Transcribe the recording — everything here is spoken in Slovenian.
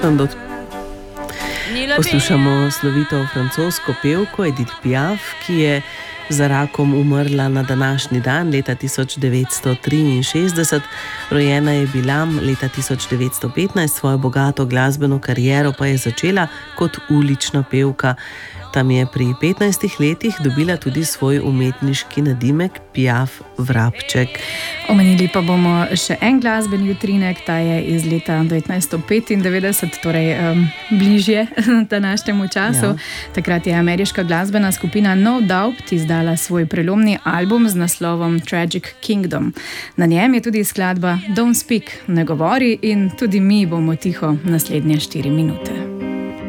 Poslušamo slovito francosko pevko Edith Piaf, ki je za rakom umrla na današnji dan leta 1963. Rojena je bila leta 1915, svojo bogato glasbeno kariero pa je začela kot ulična pevka. Tam je pri 15 letih dobila tudi svoj umetniški nadimek Piaf Vrabček. Omenili pa bomo še en glasbeni utrinek, ta je iz leta 1995, torej bližje današnjemu času. Ja. Takrat je ameriška glasbena skupina No Doubt izdala svoj prelomni album z naslovom Tragic Kingdom. Na njem je tudi skladba Don't Speak, ne govori, in tudi mi bomo tiho naslednje 4 minute.